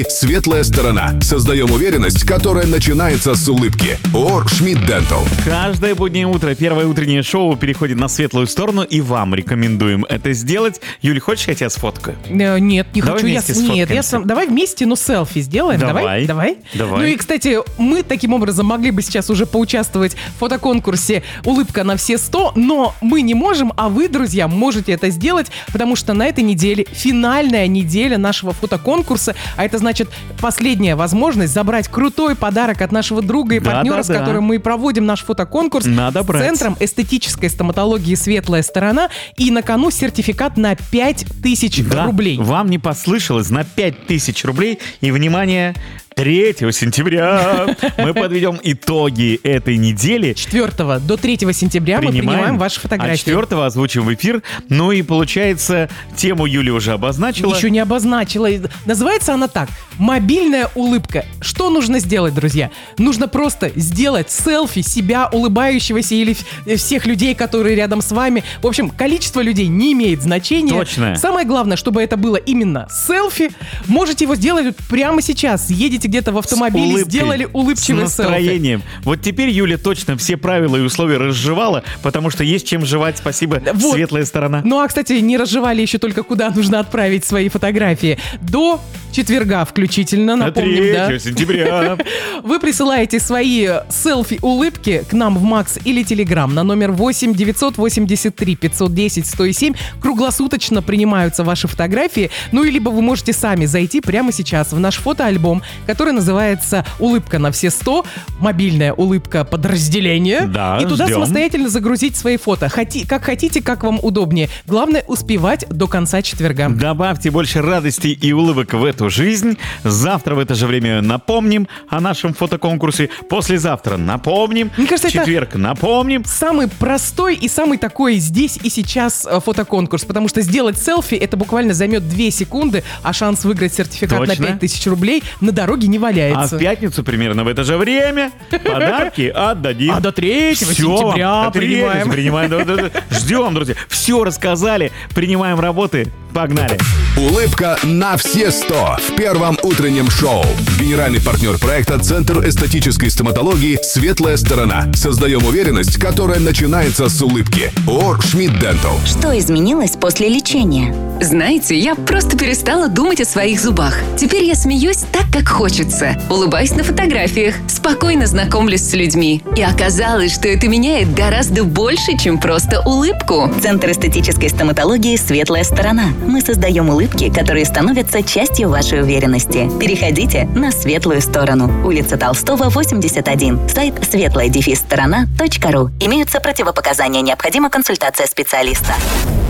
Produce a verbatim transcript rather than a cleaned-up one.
Светлая сторона. Создаем уверенность, которая начинается с улыбки. ООО «Шмидт Дентал». Каждое буднее утро первое утреннее шоу переходит на светлую сторону, и вам рекомендуем это сделать. Юль, хочешь, я тебя сфоткаю? Э, Нет, не Давай хочу. Я, вместе с- нет, я сфоткаемся. сам. Давай вместе, ну, селфи сделаем. Давай. Давай. Давай. Ну и, кстати, мы таким образом могли бы сейчас уже поучаствовать в фотоконкурсе «Улыбка на все сто», но мы не можем, а вы, друзья, можете это сделать, потому что на этой неделе финальная неделя нашего фотоконкурса, а это значит последняя возможность забрать крутой подарок от нашего друга и Да, партнера, да, с да. которым мы и проводим наш фотоконкурс. Надо с брать. Центром эстетической стоматологии «Светлая сторона». И на кону сертификат на пять тысяч Да, рублей. вам не послышалось, на пять тысяч рублей. И, внимание, третьего сентября мы подведем итоги этой недели. четвёртого до третьего сентября мы принимаем ваши А фотографии. четвертого озвучим в эфир. Ну и получается, тему Юля уже обозначила. Еще не обозначила. Называется она так. Мобильная улыбка. Что нужно сделать, друзья? Нужно просто сделать селфи себя, улыбающегося, или в- всех людей, которые рядом с вами. В общем, количество людей не имеет значения. Точно. Самое главное, чтобы это было именно селфи. Можете его сделать вот прямо сейчас. Едете где-то в автомобиле, С улыбкой, сделали улыбчивое с селфи. настроением. Вот теперь Юля точно все правила и условия разжевала, потому что есть чем жевать. Спасибо, Вот. светлая сторона. Ну, а, кстати, не разжевали еще только, куда нужно отправить свои фотографии. До четверга включительно, На напомним, да? третьего сентября. Вы присылаете свои селфи-улыбки к нам в Макс или Телеграм на номер восемь девятьсот восемьдесят три пятьсот десять сто семь. Круглосуточно принимаются ваши фотографии. Ну и либо вы можете сами зайти прямо сейчас в наш фотоальбом, который называется «Улыбка на все сто», мобильная улыбка подразделения. Да, и туда ждем. самостоятельно загрузить свои фото. Хоти, как хотите, как вам удобнее. Главное успевать до конца четверга. Добавьте больше радости и улыбок в эту жизнь. Завтра в это же время напомним о нашем фотоконкурсе. Послезавтра напомним. Мне кажется, В четверг напомним. Самый простой и самый такой здесь и сейчас э, фотоконкурс, потому что сделать селфи это буквально займет две секунды, а шанс выиграть сертификат Точно. на пять тысяч рублей на дороге не А валяется. в пятницу примерно в это же время подарки отдадим. А до третьего Всё, сентября до третьего принимаем. принимаем. Да, да, да. Ждем, друзья. Все рассказали. Принимаем работы. Погнали. Улыбка на все сто в первом утреннем шоу. Генеральный партнер проекта Центр эстетической стоматологии «Светлая сторона». Создаем уверенность, которая начинается с улыбки. ООО «Шмидт Дентал». Что изменилось после лечения? Знаете, я просто перестала думать о своих зубах. Теперь я смеюсь так, как хочется. Улыбаюсь на фотографиях, спокойно знакомлюсь с людьми. И оказалось, что это меняет гораздо больше, чем просто улыбку. Центр эстетической стоматологии «Светлая сторона». Мы создаем улыбки, которые становятся частью вашей уверенности. Переходите на светлую сторону. Улица Толстого, восемьдесят один. Сайт светлая сторона точка ру. Имеются противопоказания. Необходима консультация специалиста.